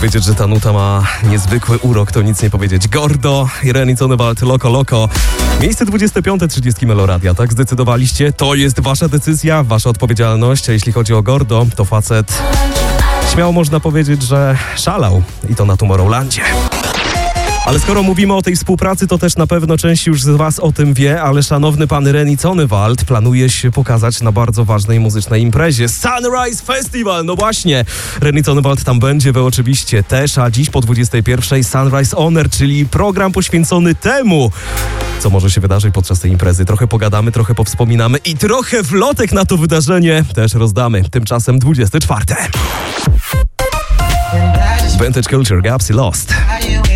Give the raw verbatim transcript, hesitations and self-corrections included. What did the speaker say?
powiedzieć, że ta nuta ma niezwykły urok, to nic nie powiedzieć. Gordo i Renny Zonnevald, Loco Loco. Miejsce dwudzieste piąte trzydzieści Meloradia, tak? Zdecydowaliście? To jest wasza decyzja, wasza odpowiedzialność. A jeśli chodzi o Gordo, to facet, śmiało można powiedzieć, że szalał. I to na Tomorrowlandzie. Ale skoro mówimy o tej współpracy, to też na pewno część już z was o tym wie, ale szanowny pan Renny Zonnevald planuje się pokazać na bardzo ważnej muzycznej imprezie. Sunrise Festival, no właśnie. Renny Zonnevald tam będzie, wy oczywiście też, a dziś po dwudziestej pierwszej Sunrise Honor, czyli program poświęcony temu, co może się wydarzyć podczas tej imprezy. Trochę pogadamy, trochę powspominamy i trochę wlotek na to wydarzenie też rozdamy. Tymczasem dwudzieste czwarte. Vintage Culture, Gaps i Lost.